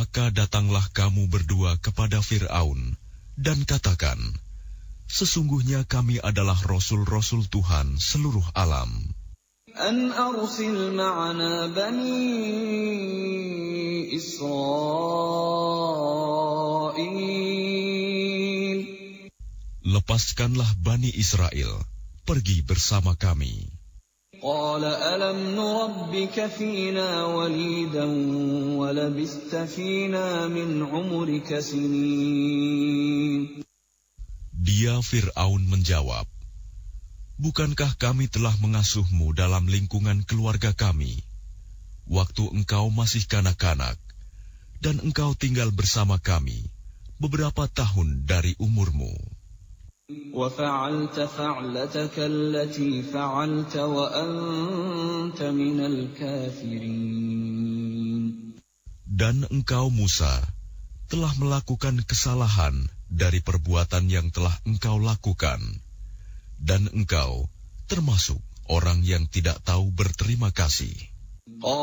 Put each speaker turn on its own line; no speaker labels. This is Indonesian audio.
Maka datanglah kamu berdua kepada Fir'aun dan katakan, sesungguhnya kami adalah rasul-rasul Tuhan seluruh alam.
An arsil ma'ana bani Israil.
Lepaskanlah Bani Israel, pergi bersama kami.
Qala alam nurabbika fina walidan wa labista fina min umrika sinin.
Dia Fir'aun menjawab, bukankah kami telah mengasuhmu dalam lingkungan keluarga kami, waktu engkau masih kanak-kanak, dan engkau tinggal bersama kami beberapa tahun dari umurmu.
وَفَعَلْتَ فَعْلَتَكَ الَّتِي فَعَلْتَ وَأَنْتَ مِنَ الْكَافِرِينَ.
Dan engkau Musa telah melakukan kesalahan dari perbuatan yang telah engkau lakukan, dan engkau termasuk orang yang tidak tahu berterima kasih.